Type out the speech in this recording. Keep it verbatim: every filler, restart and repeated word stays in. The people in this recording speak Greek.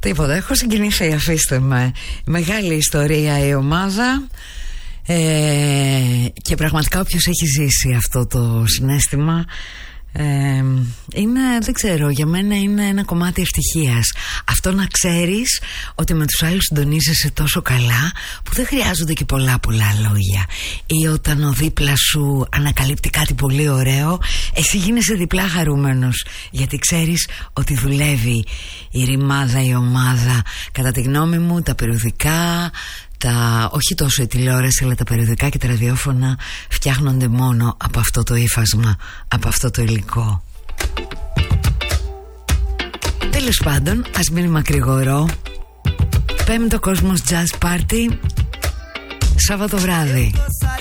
Τίποτα, έχω συγκινήσει, αφήστε με. Μεγάλη ιστορία η ομάδα. ε, Και πραγματικά όποιος έχει ζήσει αυτό το συναίσθημα, ε, είναι, δεν ξέρω, για μένα είναι ένα κομμάτι ευτυχίας. Αυτό να ξέρεις ότι με τους άλλους συντονίζεσαι τόσο καλά που δεν χρειάζονται και πολλά πολλά λόγια. Ή όταν ο δίπλα σου ανακαλύπτει κάτι πολύ ωραίο, εσύ γίνεσαι διπλά χαρούμενος, γιατί ξέρεις ότι δουλεύει η ρημάδα, η ομάδα. Κατά τη γνώμη μου, τα περιοδικά, τα, όχι τόσο η τηλεόραση, αλλά τα περιοδικά και τα ραδιόφωνα φτιάχνονται μόνο από αυτό το ύφασμα, από αυτό το υλικό. Τέλος πάντων, ας μην μακρηγορώ. Πέμπτο Κόσμος Jazz Party, Σάββατο βράδυ.